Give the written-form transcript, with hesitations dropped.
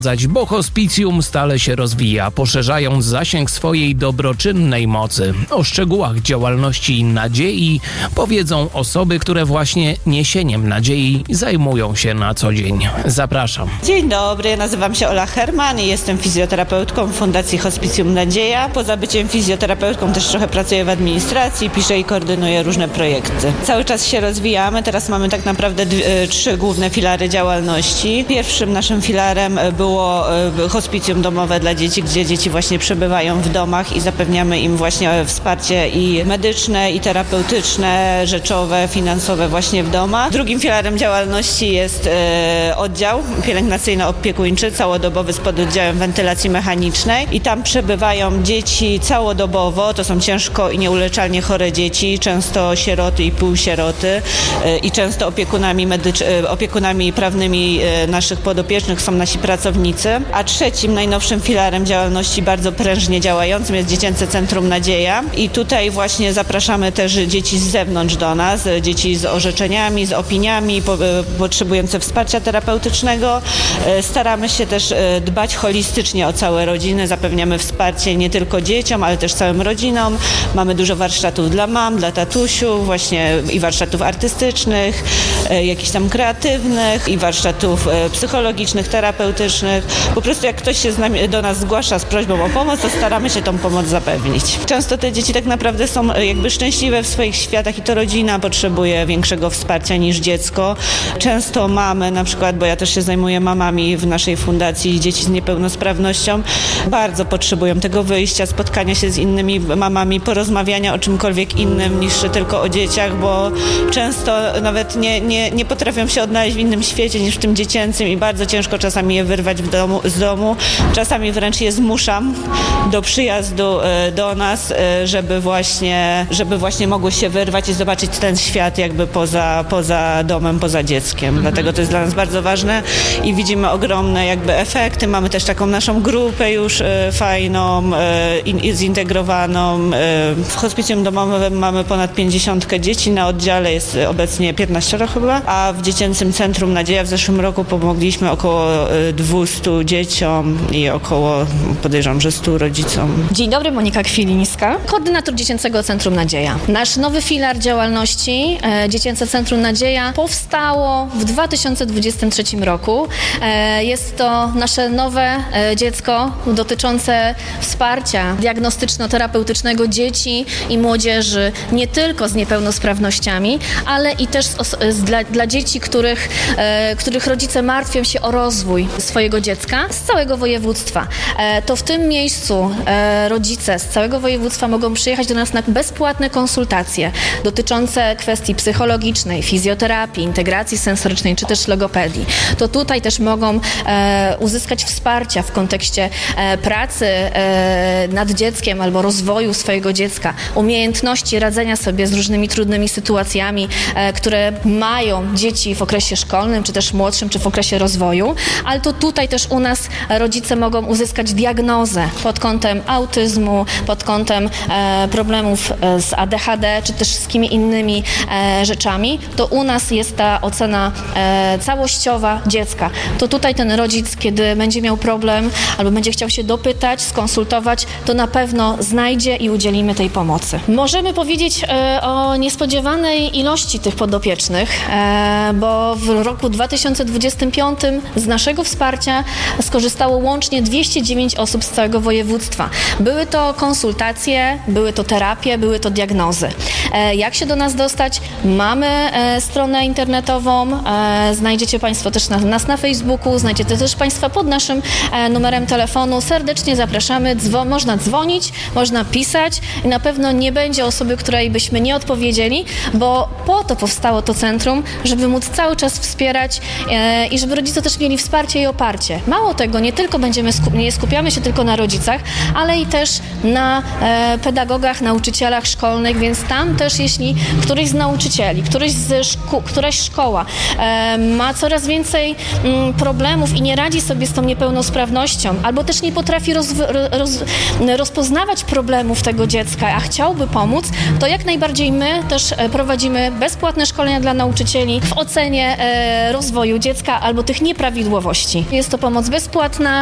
Bo hospicjum stale się rozwija, poszerzając zasięg swojej dobroczynnej mocy. O szczegółach działalności Nadziei powiedzą osoby, które właśnie niesieniem nadziei zajmują się na co dzień. Zapraszam. Dzień dobry, nazywam się Ola Herman i jestem fizjoterapeutką w Fundacji Hospicjum Nadzieja. Poza byciem fizjoterapeutką też trochę pracuję w administracji, piszę i koordynuję różne projekty. Cały czas się rozwijamy, teraz mamy tak naprawdę 3 główne filary działalności. Pierwszym naszym filarem było hospicjum domowe dla dzieci, gdzie dzieci właśnie przebywają w domach i zapewniamy im właśnie wsparcie i medyczne, i terapeutyczne, rzeczowe, finansowe właśnie w domach. Drugim filarem działalności jest oddział pielęgnacyjno-opiekuńczy, całodobowy z pododdziałem wentylacji mechanicznej i tam przebywają dzieci całodobowo, to są ciężko i nieuleczalnie chore dzieci, często sieroty i półsieroty i często opiekunami prawnymi naszych podopiecznych są nasi pracownicy. A trzecim, najnowszym filarem działalności, bardzo prężnie działającym, jest Dziecięce Centrum Nadzieja i tutaj właśnie zapraszamy też dzieci z zewnątrz do nas, dzieci z orzeczeniami, z opiniami, potrzebujące wsparcia terapeutycznego. Staramy się też dbać holistycznie o całe rodziny, zapewniamy wsparcie nie tylko dzieciom, ale też całym rodzinom. Mamy dużo warsztatów dla mam, dla tatusiów, właśnie i warsztatów artystycznych, jakichś tam kreatywnych i warsztatów psychologicznych, terapeutycznych. Po prostu jak ktoś się do nas zgłasza z prośbą o pomoc, to staramy się tą pomoc zapewnić. Często te dzieci tak naprawdę są jakby szczęśliwe w swoich światach i to rodzina potrzebuje większego wsparcia niż dziecko. Często mamy na przykład, bo ja też się zajmuję mamami w naszej fundacji, dzieci z niepełnosprawnością, bardzo potrzebują tego wyjścia, spotkania się z innymi mamami, porozmawiania o czymkolwiek innym niż tylko o dzieciach, bo często nawet nie potrafią się odnaleźć w innym świecie niż w tym dziecięcym i bardzo ciężko czasami je wyrwać z domu. Czasami wręcz je zmuszam do przyjazdu do nas, żeby właśnie mogły się wyrwać i zobaczyć ten świat jakby poza domem, poza dzieckiem. Dlatego to jest dla nas bardzo ważne i widzimy ogromne jakby efekty. Mamy też taką naszą grupę już fajną, zintegrowaną. W hospicjum domowym mamy ponad 50 dzieci, na oddziale jest obecnie 15 chyba, a w Dziecięcym Centrum Nadzieja w zeszłym roku pomogliśmy około 200 dzieciom i około, podejrzewam, że 100 rodzicom. Dzień dobry, Monika Kwilińska, koordynator Dziecięcego Centrum Nadzieja. Nasz nowy filar działalności, Dziecięce Centrum Nadzieja, powstało w 2023 roku. Jest to nasze nowe dziecko dotyczące wsparcia diagnostyczno-terapeutycznego dzieci i młodzieży, nie tylko z niepełnosprawnościami, ale i też dla dzieci, których rodzice martwią się o rozwój swojego dziecka z całego województwa. To w tym miejscu rodzice z całego województwa mogą przyjechać do nas na bezpłatne konsultacje dotyczące kwestii psychologicznej, fizjoterapii, integracji sensorycznej czy też logopedii. To tutaj też mogą uzyskać wsparcia w kontekście pracy nad dzieckiem albo rozwoju swojego dziecka, umiejętności radzenia sobie z różnymi trudnymi sytuacjami, które mają dzieci w okresie szkolnym, czy też młodszym, czy w okresie rozwoju, ale to tutaj też u nas rodzice mogą uzyskać diagnozę pod kątem autyzmu, pod kątem problemów z ADHD, czy też wszystkimi innymi rzeczami. To u nas jest ta ocena całościowa dziecka. To tutaj ten rodzic, kiedy będzie miał problem albo będzie chciał się dopytać, skonsultować, to na pewno znajdzie i udzielimy tej pomocy. Możemy powiedzieć o niespodziewanej ilości tych podopiecznych, bo w roku 2025 z naszego wsparcia skorzystało łącznie 209 osób z całego województwa. Były to konsultacje, były to terapie, były to diagnozy. Jak się do nas dostać? Mamy stronę internetową, znajdziecie Państwo też nas na Facebooku, znajdziecie też Państwa pod naszym numerem telefonu. Serdecznie zapraszamy, można dzwonić, można pisać i na pewno nie będzie osoby, której byśmy nie odpowiedzieli, bo po to powstało to centrum, żeby móc cały czas wspierać i żeby rodzice też mieli wsparcie i oparcie. Mało tego, nie skupiamy się tylko na rodzicach, ale i też na pedagogach, nauczycielach szkolnych, więc tam też jeśli któryś z nauczycieli, któraś szkoła ma coraz więcej problemów i nie radzi sobie z tą niepełnosprawnością, albo też nie potrafi rozpoznawać problemów tego dziecka, a chciałby pomóc, to jak najbardziej my też prowadzimy bezpłatne szkolenia dla nauczycieli, nauczycieli w ocenie rozwoju dziecka albo tych nieprawidłowości. Jest to pomoc bezpłatna.